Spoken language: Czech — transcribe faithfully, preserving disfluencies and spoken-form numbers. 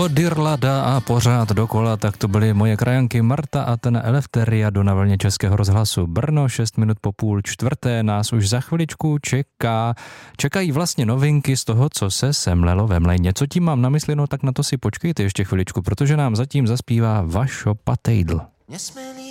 Od Irlada a pořád dokola, tak to byly moje krajanky Marta a ten Eleftheriadu na vlně Českého rozhlasu Brno. Šest minut po půl čtvrté nás už za chviličku čeká. Čekají vlastně novinky z toho, co se semlelo ve mlejně. Co tím mám na mysli, no tak na to si počkejte ještě chviličku, protože nám zatím zaspívá Vašo Patejdl.